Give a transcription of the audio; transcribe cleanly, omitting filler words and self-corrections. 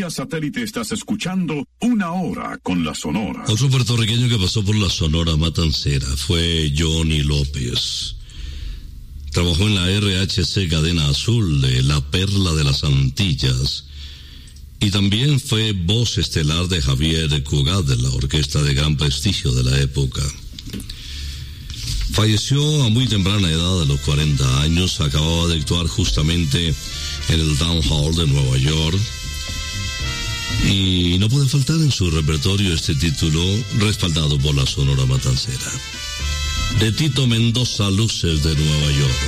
vía satélite estás escuchando Una Hora con la Sonora. Otro puertorriqueño que pasó por la Sonora Matancera fue Johnny López. Trabajó en la RHC Cadena Azul de La Perla de las Antillas y también fue voz estelar de Javier Cugat de la orquesta de gran prestigio de la época. Falleció a muy temprana edad, de los 40 años, acababa de actuar justamente en el Town Hall de Nueva York y no puede faltar en su repertorio este título respaldado por la Sonora Matancera. De Tito Mendoza, Luces de Nueva York.